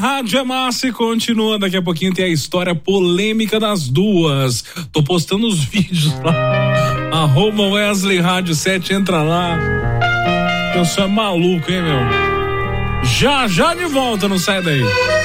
Rádio é massa e continua. Daqui a pouquinho tem a história polêmica das duas. Tô postando os vídeos lá. @Wesley Rádio 7, entra lá. Eu sou maluco, hein, meu? Já de volta, não sai daí.